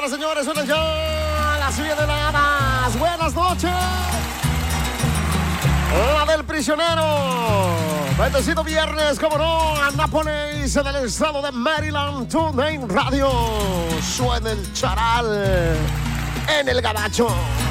Señoras, señores, suena ya las 7 de la mañana. Buenas noches. La del prisionero. Bendecido viernes, como no, a Nápoles, en el estado de Maryland. TuneIn Radio. Suena el charal en el gabacho.